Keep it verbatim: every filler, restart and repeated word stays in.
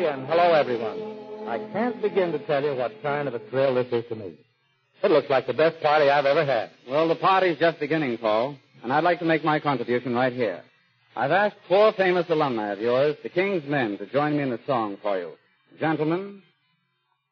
and hello, everyone. I can't begin to tell you what kind of a thrill this is to me. It looks like the best party I've ever had. Well, the party's just beginning, Paul, and I'd like to make my contribution right here. I've asked four famous alumni of yours, the King's Men, to join me in a song for you. Gentlemen,